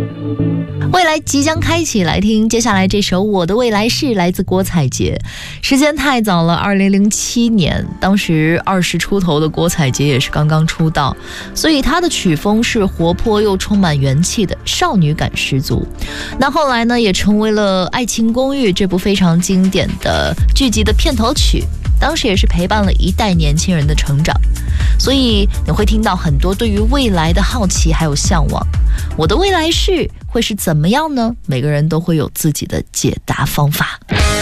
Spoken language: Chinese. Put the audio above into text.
未来即将开启，来听接下来这首《我的未来是》，来自郭采洁。时间太早了，2007年，当时20出头的郭采洁也是刚刚出道，所以她的曲风是活泼又充满元气的，少女感十足。那后来呢，也成为了《爱情公寓》这部非常经典的剧集的片头曲，当时也是陪伴了一代年轻人的成长。所以你会听到很多对于未来的好奇还有向往。我的未来是会是怎么样呢？每个人都会有自己的解答方法。